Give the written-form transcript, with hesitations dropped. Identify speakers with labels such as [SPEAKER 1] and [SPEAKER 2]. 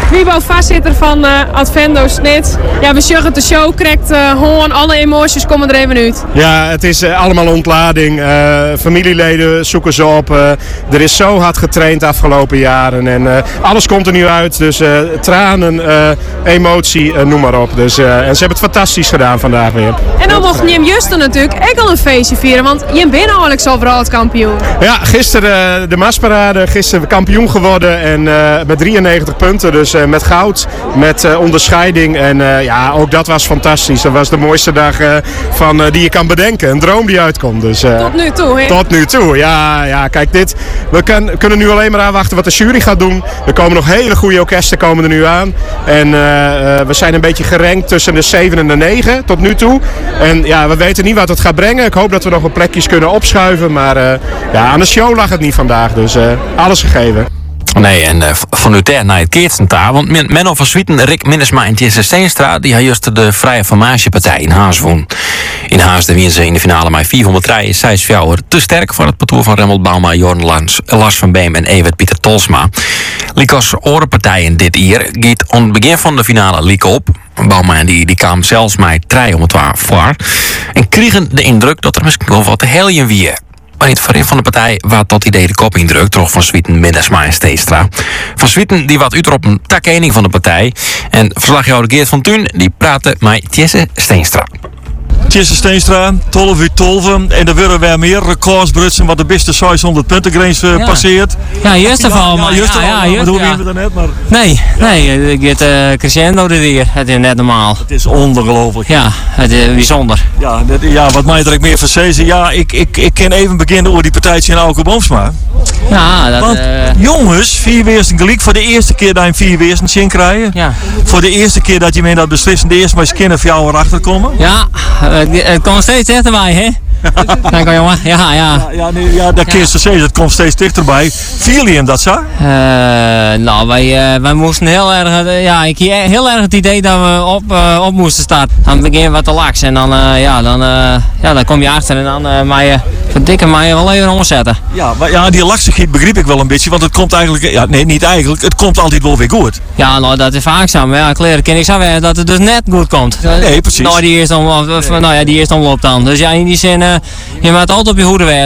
[SPEAKER 1] Wiebo, voorzitter van Advendo Snit. Ja, we zeggen de show krijgt gewoon alle emoties komen er even uit.
[SPEAKER 2] Ja, het is allemaal ontlading. Familieleden zoeken ze op. Er is zo hard getraind de afgelopen jaren. En alles komt er nu uit. Dus tranen, emotie, noem maar op. Dus, en ze hebben het fantastisch gedaan vandaag weer.
[SPEAKER 1] En dan mocht Jim Justen natuurlijk ook al een feestje vieren. Want Jim bent eigenlijk zo wereldkampioen.
[SPEAKER 2] Ja, gisteren de Maasparade. Gisteren kampioen geworden. En met 93 punten. Dus met goud. Met onderscheiding. En ja, ook dat was fantastisch. Dat was de mooiste dag die je kan bedenken. Een droom die uitkomt. Dus,
[SPEAKER 1] tot nu toe, hè?
[SPEAKER 2] Tot nu toe, ja. Kijk, we kunnen nu alleen maar afwachten wat de jury gaat doen. Er komen nog hele goede orkesten komen er nu aan. En we zijn een beetje gerankt tussen de 7 en de 9 tot nu toe. En ja, we weten niet wat het gaat brengen. Ik hoop dat we nog wat plekjes kunnen opschuiven. Maar ja, aan de show lag het niet vandaag. Dus alles gegeven.
[SPEAKER 3] Nee, en vanuit daar naar het Keertentaar. Want Menno van Swieten, Rick Minnesma en Jesse Steenstra, die had juist de Vrije Formagepartij in Haas won. In Haas wien ze in de finale met 403 6 te sterk voor het parcours van Remmelt Bauma, Jorn Lars van Beem en Evert Pieter Tolsma. Likos orenpartijen dit jaar gaat aan het begin van de finale liek op. Bauma die kwam zelfs met 3 om het waar voor. En kregen de indruk dat er misschien wel wat te heljen weer. Maar niet voorin van de partij waar tot idee de kop indrukt, toch van Swieten, Minnesma en Steenstra. Van Swieten die wat uit op een takening van de partij. En verslaghouder Geert van Thun die praatte met Jesse Steenstra.
[SPEAKER 4] Jesse Steenstra, 12 uur 12. En er willen weer meer records brutsen wat de beste 600 punten grens passeert.
[SPEAKER 5] Ja, juist ervan.
[SPEAKER 4] Wat doen we daarnet? Maar...
[SPEAKER 5] Nee, het gaat crescendo dit hier. Het is net normaal.
[SPEAKER 4] Het is ongelooflijk.
[SPEAKER 5] Ja, het is bijzonder.
[SPEAKER 4] Ja, wat mij er ook meer van zeggen. Ja, ik kan even beginnen over die partijtje in Auke Boomsma.
[SPEAKER 5] Ja, dat...
[SPEAKER 4] Want jongens, 4 weersten gelijk voor de eerste keer dat je 4 weersten zin krijgen.
[SPEAKER 5] Ja.
[SPEAKER 4] Voor de eerste keer dat je mee dat beslissende eerst maar eens kennen voor jou erachter komen.
[SPEAKER 5] Ja, het komt steeds dichterbij, hè? Dank u, jongen.
[SPEAKER 4] Ja, dat kun je zo zeggen. Het komt steeds dichterbij. Viel je hem dat zo?
[SPEAKER 5] Nou, wij moesten heel erg... ik had heel erg het idee dat we op moesten starten. Aan het begin wat te laks. En dan kom je achter en dan verdikken mij wel even omzetten.
[SPEAKER 4] Ja, die laksigheid begreep ik wel een beetje. Want het komt eigenlijk... Ja, nee, niet eigenlijk. Het komt altijd wel weer goed.
[SPEAKER 5] Ja, nou, dat is vaak zo. Maar ja, kleren ken ik zo weer dat het dus net goed komt.
[SPEAKER 4] Nee, precies.
[SPEAKER 5] Nou, die eerste omloop dan. Dus ja, in die zin, je moet altijd op je hoede wezen.